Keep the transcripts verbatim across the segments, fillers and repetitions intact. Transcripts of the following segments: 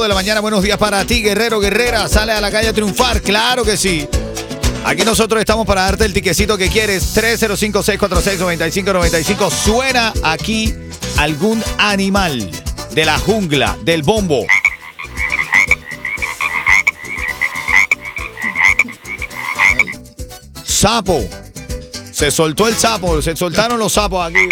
De la mañana, buenos días para ti, guerrero, guerrera. Sale a la calle a triunfar, claro que sí. Aquí nosotros estamos para darte el tiquecito que quieres. tres cero cinco, seis cuatro seis, nueve cinco nueve cinco. Suena aquí algún animal de la jungla, del bombo. Sapo. Se soltó el sapo, se soltaron los sapos aquí.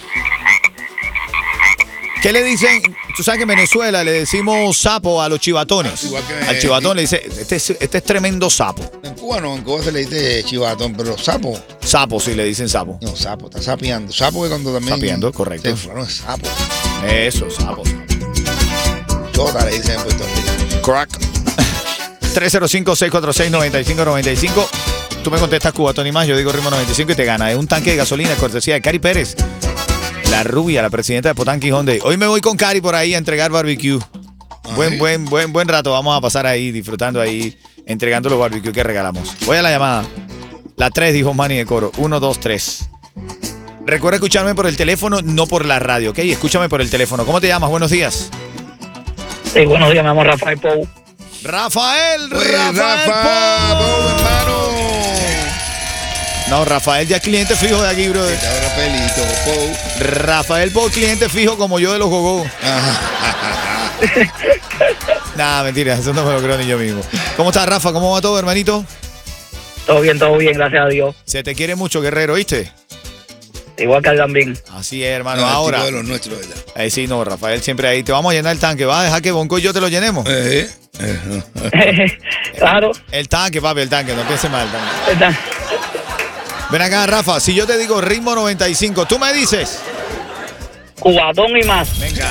¿Qué le dicen? Tú sabes que en Venezuela le decimos sapo a los chivatones. Igual que Al chivatón le dice, este es, este es tremendo sapo. En Cuba no, en Cuba se le dice chivatón, pero sapo. Sapo, sí, le dicen sapo. No, sapo, está sapeando. Sapo que cuando también. Sapeando, correcto. Se, no es sapo. Eso, sapo. Chota le dicen en Puerto Rico. Crack. tres cero cinco, seis cuatro seis, nueve cinco nueve cinco. Tú me contestas Cubatón y más, yo digo Ritmo noventa y cinco y te gana. Es un tanque de gasolina, cortesía de Cari Pérez. La rubia, la presidenta de Potanqui Hyundai. Hoy me voy con Cari por ahí a entregar barbecue. Ay. Buen, buen, buen, buen rato. Vamos a pasar ahí disfrutando ahí, entregando los barbecue que regalamos. Voy a la llamada. La tres, dijo Manny de coro. uno, dos, tres. Recuerda escucharme por el teléfono, no por la radio, ¿ok? Escúchame por el teléfono. ¿Cómo te llamas? Buenos días. Sí, buenos días, me llamo Rafael Pou. Rafael, Pues, Rafael Rafa, Pou, hermano. No, Rafael ya es cliente fijo de aquí, brother. Ahora pelito, Pou. Rafael Pou, cliente fijo como yo de los gogó. Nah, mentira, eso no me lo creo ni yo mismo. ¿Cómo estás, Rafa? ¿Cómo va todo, hermanito? Todo bien, todo bien, gracias a Dios. Se te quiere mucho, guerrero, ¿viste? Igual que al Gambín. Así es, hermano. No, ahora. de los nuestros, ¿verdad? Ahí sí, no, Rafael siempre ahí. Te vamos a llenar el tanque. ¿Vas a dejar que Bonco y yo te lo llenemos? Eh, eh. Claro. El tanque, papi, el tanque. No pienses mal. El tanque. ¿Verdad? Ven acá, Rafa. Si yo te digo Ritmo noventa y cinco, tú me dices. Cubatón y más. Venga.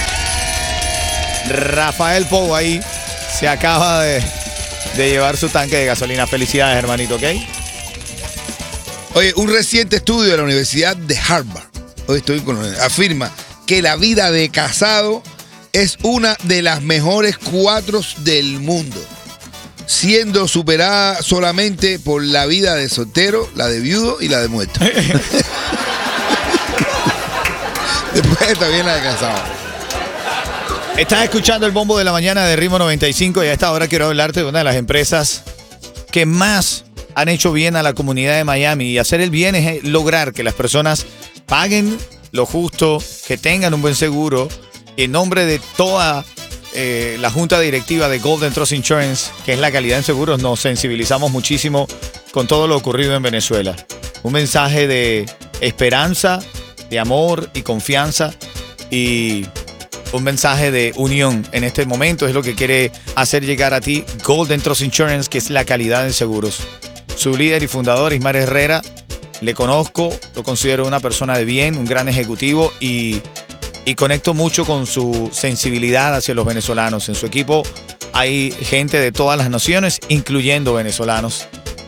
Rafael Pou ahí se acaba de, de llevar su tanque de gasolina. Felicidades, hermanito, ¿ok? Oye, un reciente estudio de la Universidad de Harvard, hoy estoy con, afirma que la vida de casado es una de las mejores cuatro del mundo, siendo superada solamente por la vida de soltero, la de viudo y la de muerto. Después está bien la de casado. Estás escuchando el bombo de la mañana de Ritmo noventa y cinco y a esta hora quiero hablarte de una de las empresas que más han hecho bien a la comunidad de Miami. Y hacer el bien es lograr que las personas paguen lo justo, que tengan un buen seguro. En nombre de toda eh, la junta directiva de Golden Trust Insurance, que es la calidad en seguros, nos sensibilizamos muchísimo con todo lo ocurrido en Venezuela. Un mensaje de esperanza, de amor y confianza, y un mensaje de unión en este momento es lo que quiere hacer llegar a ti Golden Trust Insurance, que es la calidad en seguros. Su líder y fundador, Ismael Herrera, le conozco, lo considero una persona de bien, un gran ejecutivo y, y conecto mucho con su sensibilidad hacia los venezolanos. En su equipo hay gente de todas las naciones, incluyendo venezolanos.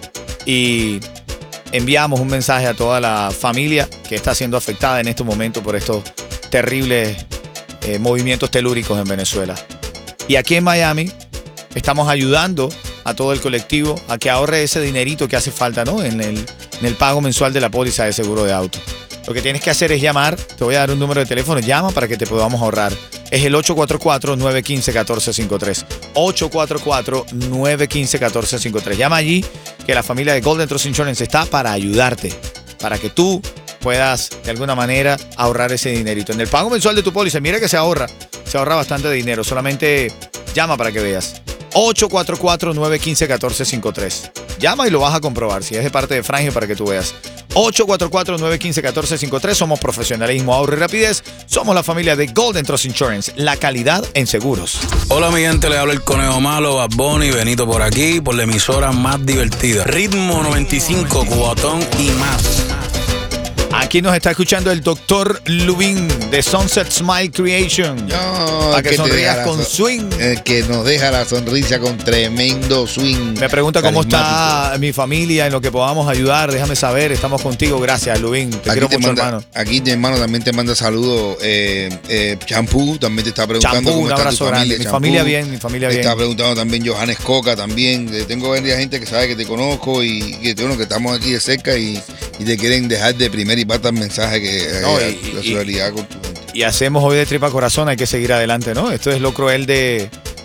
Y enviamos un mensaje a toda la familia que está siendo afectada en este momento por estos terribles eh, movimientos telúricos en Venezuela. Y aquí en Miami estamos ayudando a todo el colectivo a que ahorre ese dinerito que hace falta, ¿no? En el, en el pago mensual de la póliza de seguro de auto. Lo que tienes que hacer es llamar. Te voy a dar un número de teléfono. Llama para que te podamos ahorrar. Es el ocho cuatro cuatro, nueve uno cinco, uno cuatro cinco tres. ocho cuatro cuatro, nueve uno cinco, uno cuatro cinco tres. Llama allí, que la familia de Golden Trust Insurance está para ayudarte, para que tú puedas de alguna manera ahorrar ese dinerito. En el pago mensual de tu póliza, mira que se ahorra. Se ahorra bastante dinero. Solamente llama para que veas. ocho cuatro cuatro, nueve uno cinco, uno cuatro cinco tres. Llama y lo vas a comprobar. Si es de parte de Frangio, para que tú veas. ocho cuatro cuatro, nueve uno cinco, uno cuatro cinco tres. Somos profesionalismo, ahorro y rapidez. Somos la familia de Golden Trust Insurance. La calidad en seguros. Hola, mi gente. Le habla el Conejo Malo, Bad Bunny, Benito por aquí, por la emisora más divertida. Ritmo noventa y cinco, Cubatón y más. Aquí nos está escuchando el doctor Lubin de Sunset Smile Creation. No, para que, que sonrías con son, swing. El que nos deja la sonrisa con tremendo swing. Me pregunta cómo está mi familia, en lo que podamos ayudar. Déjame saber, estamos contigo. Gracias, Lubin. Te aquí quiero te mucho, manda, hermano. Aquí mi hermano también te manda saludos. Eh, eh, Champú también te está preguntando Champú, cómo un está abrazo tu familia. grande. Mi Champú. familia bien, mi familia Te bien. está preguntando también Johannes Coca también. Eh, Tengo varias gente que sabe que te conozco y que, bueno, que estamos aquí de cerca y, y te quieren dejar de primera y pata el mensaje que No, eh, y- la y- solidaridad con tu gente. Y hacemos hoy de tripa corazón, hay que seguir adelante, ¿no? Esto es lo cruel de,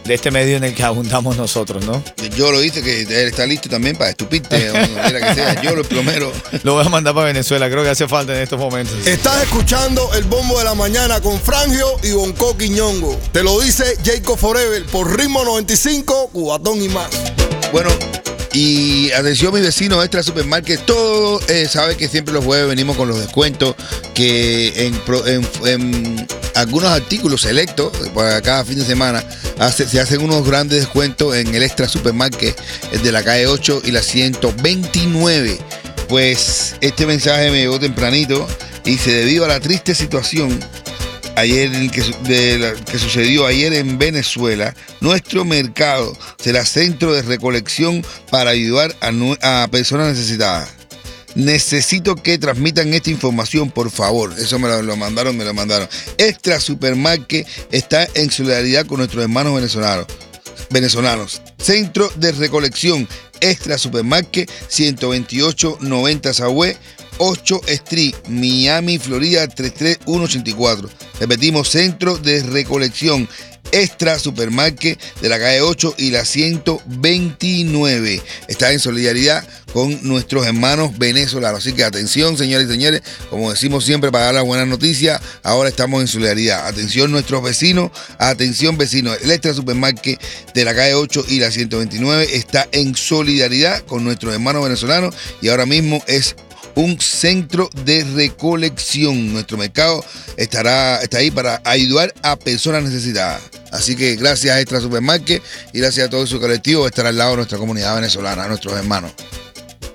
de este medio en el que abundamos nosotros, ¿no? Yo lo hice que él está listo también para estupirte, o donde quiera que sea. Yo lo plomero. Lo voy a mandar para Venezuela, creo que hace falta en estos momentos. Estás escuchando el Bombo de la Mañana con Frangio y Bonco Quiñongo. Te lo dice Jacob Forever por Ritmo noventa y cinco, Cubatón y más. Bueno, y atención mi vecino Extra Supermarket, todo eh, sabe que siempre los jueves venimos con los descuentos que en, pro- en, en algunos artículos selectos para cada fin de semana hace, se hacen unos grandes descuentos en el Extra Supermarket, el de la calle ocho y la ciento veintinueve. Pues este mensaje me llegó tempranito y dice: debido a la triste situación ayer que, de la, que sucedió ayer en Venezuela, nuestro mercado será centro de recolección para ayudar a, a personas necesitadas. Necesito que transmitan esta información, por favor. Eso me lo, lo mandaron, me lo mandaron. Extra Supermarket está en solidaridad con nuestros hermanos venezolanos. venezolanos. Centro de recolección Extra Supermarket, ciento veintiocho noventa Southwest, ocho Street, Miami, Florida, tres tres uno ocho cuatro. Repetimos, Centro de Recolección Extra Supermarket de la calle ocho y la ciento veintinueve. Está en solidaridad con nuestros hermanos venezolanos. Así que atención, señores y señores, como decimos siempre para dar la buena noticia, ahora estamos en solidaridad. Atención nuestros vecinos, atención vecinos. El Extra Supermarket de la calle ocho y la ciento veintinueve está en solidaridad con nuestros hermanos venezolanos y ahora mismo es un centro de recolección. Nuestro mercado estará está ahí para ayudar a personas necesitadas. Así que gracias a Extra Supermarket y gracias a todo su colectivo estar al lado de nuestra comunidad venezolana, a nuestros hermanos.